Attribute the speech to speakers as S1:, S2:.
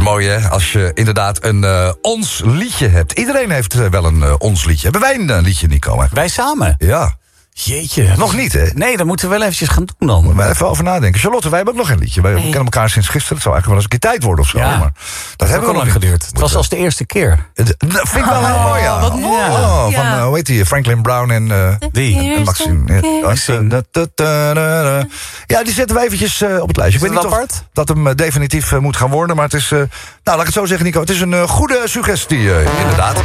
S1: mooi, hè? Als je inderdaad een ons liedje hebt. Iedereen heeft wel een ons liedje. Hebben wij een liedje, Nico?
S2: Wij samen?
S1: Ja.
S2: Jeetje.
S1: Nog niet, hè?
S2: Nee, dat moeten we wel eventjes gaan doen dan.
S1: Moet maar even over nadenken. Charlotte, wij hebben ook nog een liedje. Wij kennen elkaar sinds gisteren. Het zou eigenlijk wel eens een keer tijd worden of zo.
S2: Ja.
S1: Maar dat hebben we nog niet
S2: geduurd. Het was als de eerste keer.
S1: Dat vind ik wel heel mooi, ja.
S3: Wat mooi.
S1: Van, hoe heet die? Franklin Brown en...
S2: Die.
S1: En Maxine. Ja, die zetten we eventjes op het lijstje. Ik weet niet of dat hem definitief moet gaan worden. Maar het is... nou, laat ik het zo zeggen, Nico. Het is een goede suggestie, inderdaad.